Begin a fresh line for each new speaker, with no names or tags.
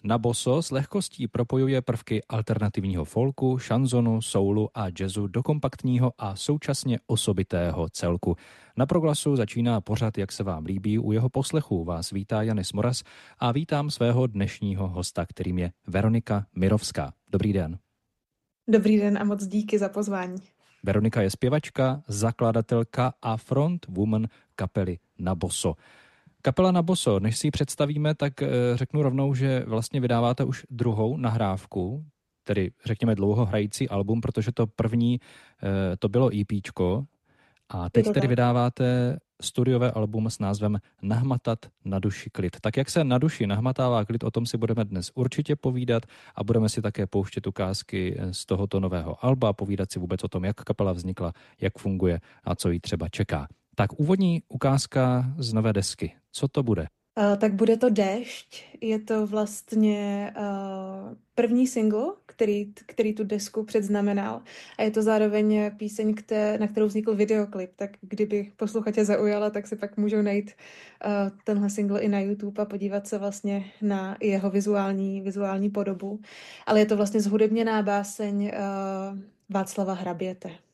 Na boso s lehkostí propojuje prvky alternativního folku, šanzonu, soulu a jazzu do kompaktního a současně osobitého celku. Na Proglasu začíná pořad, jak se vám líbí. U jeho poslechu vás vítá Janis Moras a vítám svého dnešního hosta, kterým je Veronika Mirovská. Dobrý den.
Dobrý den a moc díky za pozvání.
Veronika je zpěvačka, zakladatelka a frontwoman kapely Na boso. Kapela Na boso, než si ji představíme, tak řeknu rovnou, že vlastně vydáváte už druhou nahrávku, tedy řekněme dlouhohrající album, protože to první to bylo EPčko a teď tedy vydáváte studiové album s názvem Nahmatat na duši klid. Tak jak se na duši nahmatává klid, o tom si budeme dnes určitě povídat a budeme si také pouštět ukázky z tohoto nového alba, povídat si vůbec o tom, jak kapela vznikla, jak funguje a co jí třeba čeká. Tak úvodní ukázka z nové desky. Co to bude?
Tak bude to Déšť. Je to vlastně první single, který tu desku předznamenal. A je to zároveň píseň, na kterou vznikl videoklip. Tak kdyby posluchače zaujala, tak si pak můžou najít tenhle single i na YouTube a podívat se vlastně na jeho vizuální podobu. Ale je to vlastně zhudebněná báseň Václava Hraběte.